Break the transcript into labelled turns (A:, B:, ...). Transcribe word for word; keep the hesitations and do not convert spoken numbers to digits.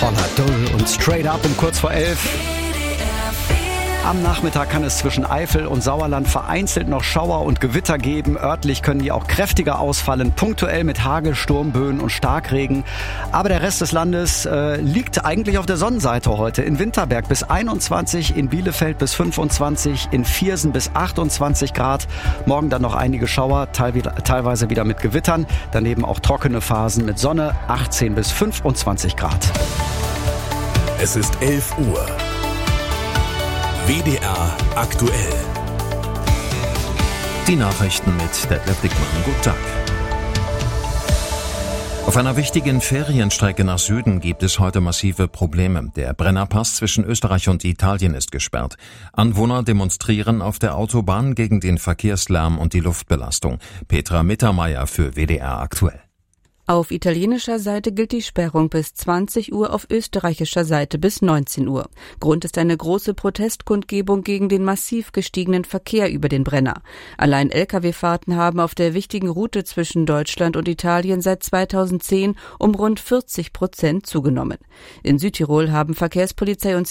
A: Paula Dull und Straight Up um kurz vor elf. Am Nachmittag kann es zwischen Eifel und Sauerland vereinzelt noch Schauer und Gewitter geben. Örtlich können die auch kräftiger ausfallen, punktuell mit Hagel, Sturmböen und Starkregen. Aber der Rest des Landes äh, liegt eigentlich auf der Sonnenseite heute. In Winterberg bis einundzwanzig, in Bielefeld bis fünfundzwanzig, in Viersen bis achtundzwanzig Grad. Morgen dann noch einige Schauer, teilweise wieder mit Gewittern. Daneben auch trockene Phasen mit Sonne, achtzehn bis fünfundzwanzig Grad.
B: Es ist elf Uhr. W D R aktuell.
C: Die Nachrichten mit Detlef Dickmann. Guten Tag. Auf einer wichtigen Ferienstrecke nach Süden gibt es heute massive Probleme. Der Brennerpass zwischen Österreich und Italien ist gesperrt. Anwohner demonstrieren auf der Autobahn gegen den Verkehrslärm und die Luftbelastung. Petra Mittermeier für W D R aktuell.
D: Auf italienischer Seite gilt die Sperrung bis zwanzig Uhr, auf österreichischer Seite bis neunzehn Uhr. Grund ist eine große Protestkundgebung gegen den massiv gestiegenen Verkehr über den Brenner. Allein L K W-Fahrten haben auf der wichtigen Route zwischen Deutschland und Italien seit zweitausendzehn um rund vierzig Prozent zugenommen. In Südtirol haben Verkehrspolizei und